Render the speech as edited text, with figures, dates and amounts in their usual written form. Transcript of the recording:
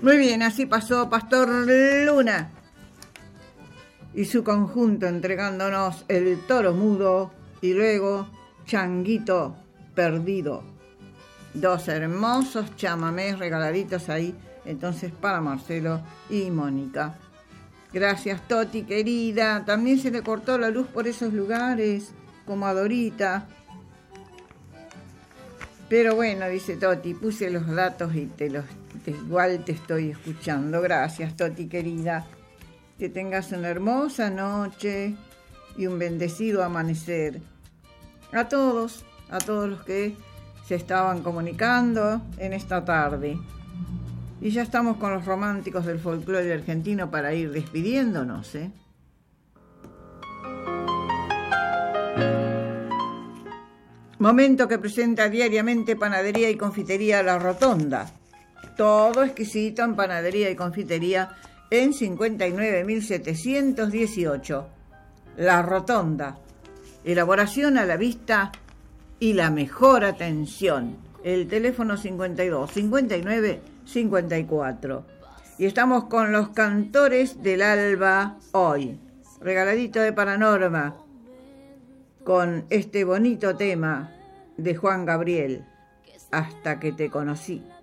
Muy bien, así pasó Pastor Luna y su conjunto entregándonos El Toro Mudo y luego Changuito Perdido. Dos hermosos chamamés regaladitos ahí, entonces para Marcelo y Mónica. Gracias, Toti, querida. También se le cortó la luz por esos lugares, como a Dorita. Pero bueno, dice Toti, puse los datos y igual te estoy escuchando. Gracias, Toti, querida. Que tengas una hermosa noche y un bendecido amanecer. A todos los que se estaban comunicando en esta tarde. Y ya estamos con los románticos del folclore argentino para ir despidiéndonos, ¿eh? Momento que presenta diariamente Panadería y Confitería La Rotonda. Todo exquisito en Panadería y Confitería en 59.718. La Rotonda. Elaboración a la vista y la mejor atención. El teléfono 52 59 54. Y estamos con los cantores del alba hoy. Regaladito de Paranorma con este bonito tema de Juan Gabriel, Hasta que te conocí.